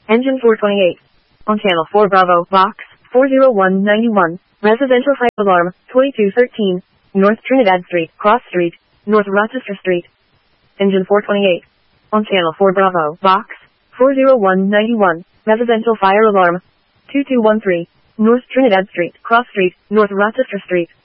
Engine 428. On channel 4 Bravo, box 40191, residential fire alarm 2213, North Trinidad Street, Cross Street, North Rochester Street. Engine 428. On channel 4 Bravo, box 40191, residential fire alarm 2213, North Trinidad Street, Cross Street, North Rochester Street.